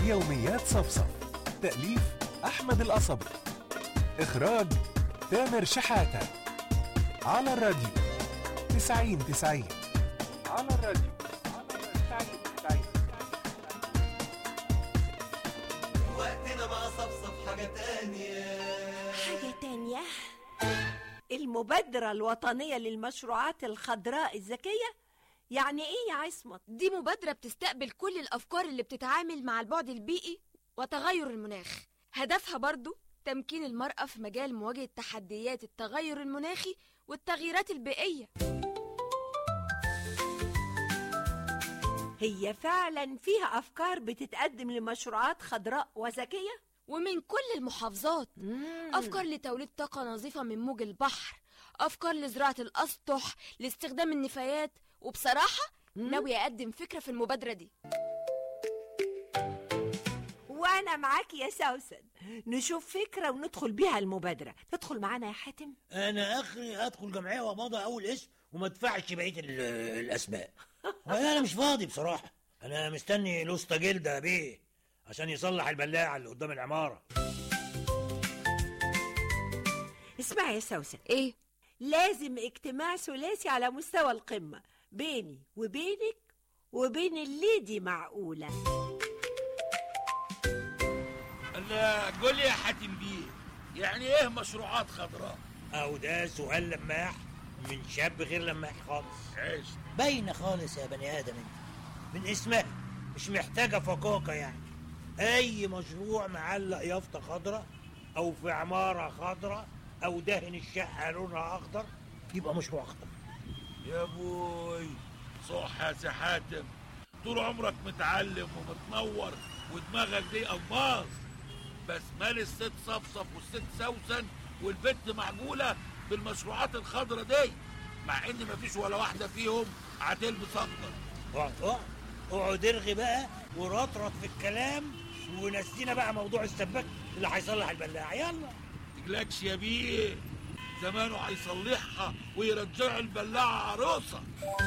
يوميات صفصف. تأليف أحمد القصبي. إخراج تامر شحاتة. على الراديو 90-90. على الراديو 90-90. وقتنا مع صفصف حاجة تانية. المبادرة الوطنية للمشروعات الخضراء الذكية. يعني ايه يا عصمت؟ دي مبادرة بتستقبل كل الأفكار اللي بتتعامل مع البعد البيئي وتغير المناخ. هدفها برضو تمكين المرأة في مجال مواجهة تحديات التغير المناخي والتغييرات البيئية. هي فعلا فيها أفكار بتتقدم لمشروعات خضراء وذكية ومن كل المحافظات. أفكار لتوليد طاقة نظيفة من موج البحر، أفكار لزراعة الأسطح، لاستخدام النفايات. وبصراحة ناوي أقدم فكرة في المبادرة دي. وأنا معاك يا سوسن. نشوف فكرة وندخل بيها المبادرة. تدخل معانا يا حاتم؟ انا اخري ادخل جمعيه وامضي اول اسم وما ادفعش بقيه الاسماء. وانا مش فاضي بصراحه. انا مستني الاسطى جلده بيه عشان يصلح البلاعه اللي قدام العماره. اسمع يا سوسن. إيه؟ لازم اجتماع ثلاثي على مستوى القمة بيني وبينك وبين الليدي معقولة. لا قول لي يا حاتم بيه، يعني ايه مشروعات خضراء؟ او ده سؤال لماح من شاب غير لماح خالص. عيش باينه خالص يا بني ادم انت من اسمها، مش محتاجه فقاقه يعني. اي مشروع معلق يافطه خضراء او في عماره خضراء او دهن الشقه لونها اخضر يبقى مشروع خضراء. يا بوي، صح يا سي حاتم، طول عمرك متعلم ومتنور ودماغك دي ألماظ. بس مال الست صفصف والست سوسن والبت معقولة بالمشروعات الخضرة دي، مع ان مفيش ولا واحدة فيهم هتلبس اخضر. اقعد ارغي بقى ورطرط في الكلام ونسينا بقى موضوع السباك اللي هيصلح البلاعه. يلا تقلقش يا بيه، زمانه هيصلحها ويرجع البلاعة عروسة.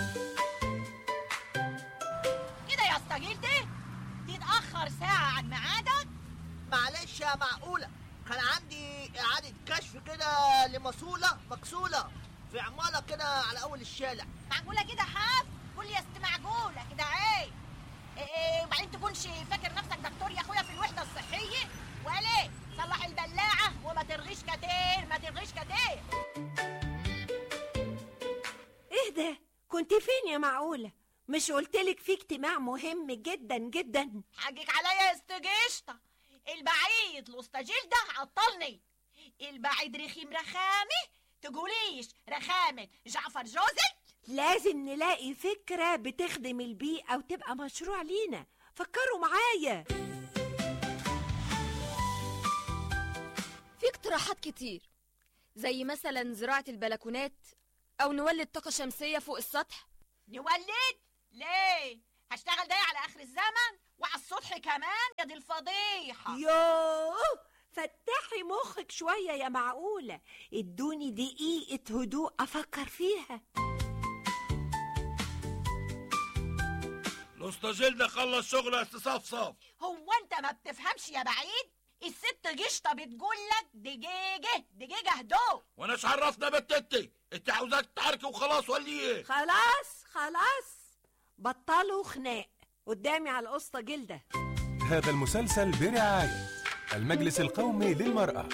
كده يا اسطى جلدي تتأخر ساعة عن ميعادك. معلش يا معقولة، كان عندي إعادة كشف كده لماسولة مكسولة في عمارة كده على أول الشارع. معقولة كده حاف؟ قول يا ست معقولة كده عيب. وبعدين تكونش فاكر نفسك دكتور يا اخويا في الوحدة الصحية ولا صلح البلاعة وما ترغيش كتير ما ترغيش كتير. ايه ده؟ كنت فين يا معقولة؟ مش قلتلك في اجتماع مهم جدا جدا؟ حقك عليا يا استجيشطة، البعيد الاسطجيل ده عطلني. البعيد رخيم رخامي تقوليش رخامة جعفر جوزك. لازم نلاقي فكرة بتخدم البيئة وتبقى مشروع لينا. فكروا معايا. في اقتراحات كتير زي مثلا زراعة البلكونات أو نولد طاقة شمسية فوق السطح. نولد؟ ليه؟ هشتغل ده على آخر الزمن وعلى السطح كمان يا دي الفضيحة. يوه، فتحي مخك شوية يا معقولة. ادوني دقيقة هدوء أفكر فيها. الاسطى ده خلص شغل يا صفصف. هو انت ما بتفهمش يا بعيد؟ الست جشطة بتقولك دقيقة هدوء. وانا ايش عرفنا بتتي؟ انت عاوزاك تعاركي وخلاص ولا ايه؟ خلاص بطلوا خناق قدامي على القسطة جلدة. هذا المسلسل برعاية المجلس القومي للمرأة.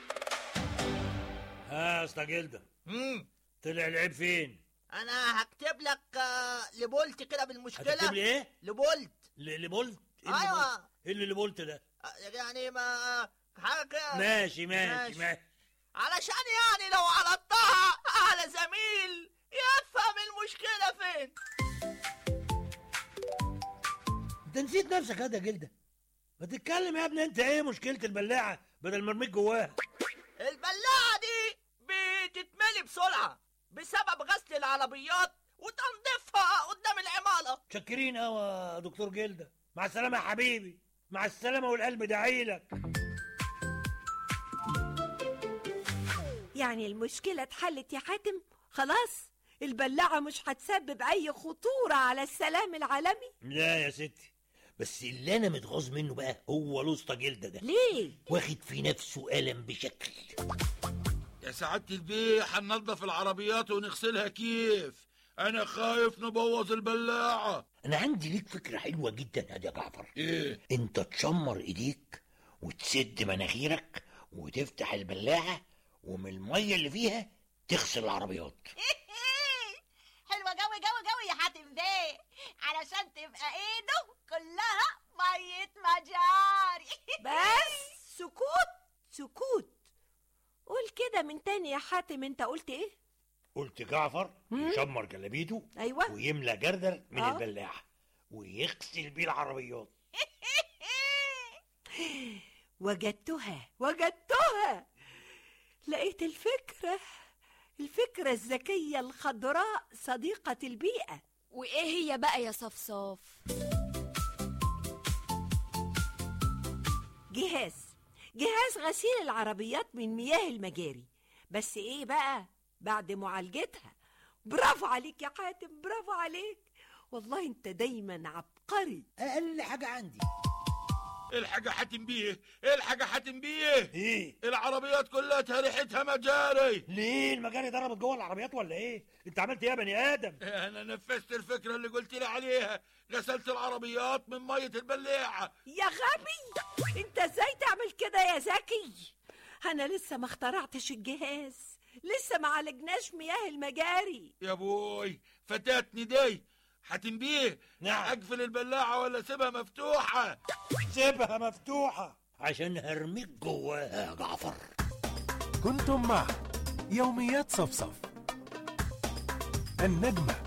ها يا اسطى جلده، طلع العيب فين؟ أنا هكتب لك لبولت كده بالمشكلة. هتكتب لي ايه؟ لبولت. لبولت؟ أيوة. ايه اللي لبولت ده؟ يعني ما حاجة كده. ماشي. علشان يعني لو عرضتها على زميل يفهم المشكلة فين. انت نسيت نفسك يا جلده. ما تتكلم يا ابني، انت ايه مشكلة البلاعة بدل ما ارميك جواها؟ البلاعة دي بتتملي بسرعة بسبب غسل العربيات وتنظيفها قدام العمارة. شكرين قوي يا دكتور جلده. مع السلامة يا حبيبي، مع السلامة والقلب داعيلك. يعني المشكلة اتحلت يا حاتم؟ خلاص البلاعة مش هتسبب أي خطورة على السلام العالمي؟ لا يا ستي، بس اللي انا متغاظ منه بقى هو الاسطى جلده ده. ليه؟ واخد في نفسه قلم بشكل. يا سعادة البيه هننضف العربيات ونغسلها كيف؟ انا خايف نبوظ البلاعة. انا عندي ليك فكرة حلوة جدا يا جعفر. ايه؟ انت تشمر ايديك وتسد مناخيرك وتفتح البلاعة ومن المية اللي فيها تغسل العربيات. حلوة جوي جوي جوي يا حاتم بيه، علشان تبقى ايده كلها مية مجاري. بس سكوت. قول كده من تاني يا حاتم، انت قلت ايه؟ قلت جعفر يشمر جلابيته ايوه ويملى جردل من البلاعة ويغسل بيه العربيات. وجدتها لقيت الفكرة الذكية الخضراء صديقة البيئة. وايه هي بقى يا صفصاف؟ جهاز غسيل العربيات من مياه المجاري، بس ايه بقى بعد معالجتها. برافو عليك يا حاتم، برافو عليك والله، انت دايما عبقري. اقل حاجة عندي. الحاجة حاتم بيه، ايه؟ العربيات كلها ريحتها مجاري. ليه المجاري ضربت جوه العربيات ولا ايه؟ انت عملت ايه يا بني ادم؟ انا نفذت الفكرة اللي قلت لي عليها، غسلت العربيات من مية البلاعة. يا غبي، انت ازاي تعمل كده يا زكي؟ انا لسه ما اخترعتش الجهاز، لسه ما عالجناش مياه المجاري. يا بوي فتاتني دي. حاتم بيه، نعم. اقفل البلاعة ولا سيبها مفتوحة؟ سيبها مفتوحة عشان هرميك جواها يا جعفر. كنتم مع يوميات صفصف. النجمة